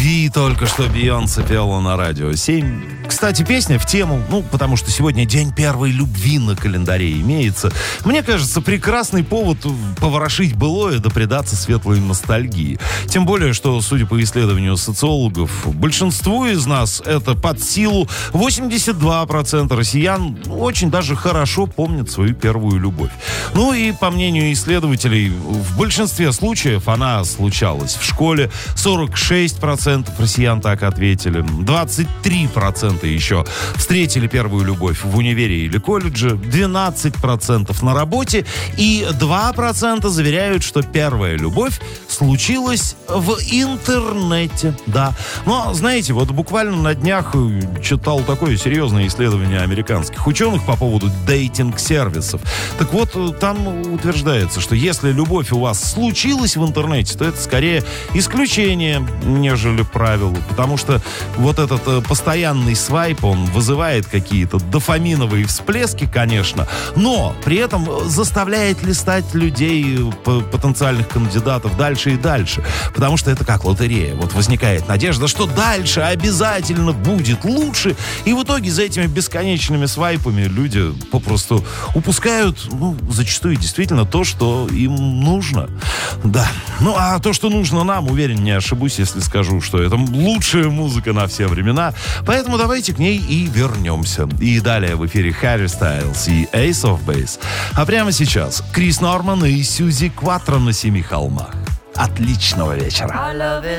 любви только что Бейонсе пела на радио 7. Кстати, песня в тему, потому что сегодня день первой любви на календаре имеется. Мне кажется, прекрасный повод поворошить былое да предаться светлой ностальгии. Тем более, что, судя по исследованию социологов, большинству из нас это под силу. 82% россиян очень даже хорошо помнят свою первую любовь. Ну и, по мнению исследователей, в большинстве случаев она случалась в школе. 46% россиян так ответили. 23% еще встретили первую любовь в универе или колледже. 12% на работе. И 2% заверяют, что первая любовь случилась в интернете. Да. Но, знаете, вот буквально на днях читал такое серьезное исследование американских ученых по поводу дейтинг-сервисов. Так вот, там утверждается, что если любовь у вас случилась в интернете, то это скорее исключение, нежели правило. Потому что вот этот постоянный свайп, он вызывает какие-то дофаминовые всплески, конечно, но при этом заставляет листать людей, потенциальных кандидатов, дальше и дальше. Потому что это как лотерея. Вот возникает надежда, что дальше обязательно будет лучше. И в итоге за этими бесконечными свайпами люди попросту упускают, зачастую действительно то, что им нужно. Да. Ну, а то, что нужно нам, уверен, не ошибусь, если скажу, что это лучшая музыка на все времена. Поэтому давайте к ней и вернемся. И далее в эфире Harry Styles и Ace of Base. А прямо сейчас Крис Норман и Сьюзи Кватро на 7 холмах. Отличного вечера.